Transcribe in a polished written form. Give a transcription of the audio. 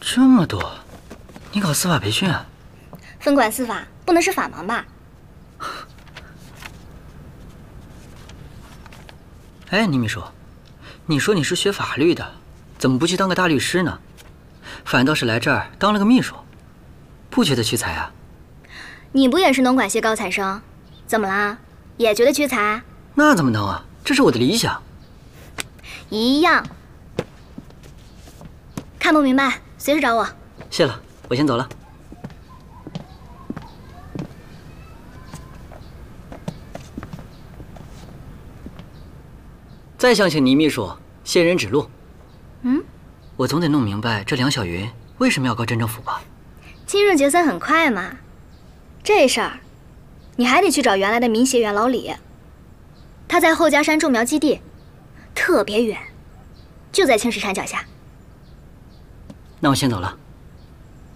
这么多，你搞司法培训啊？ 分管司法不能是法盲吧？ 哎，倪秘书，你说你是学法律的，怎么不去当个大律师呢？反倒是来这儿当了个秘书，不觉得屈才啊？ 你不也是农管系高材生，怎么啦？也觉得屈才？ 那怎么能啊？这是我的理想。 一样。看不明白，随时找我。 谢了，我先走了。再想请倪秘书仙人指路。我总得弄明白这梁小云为什么要告镇政府吧？ 今日决赛很快嘛，这事儿你还得去找原来的民协员老李，他在后家山种苗基地，特别远，就在青石山脚下。 那我先走了。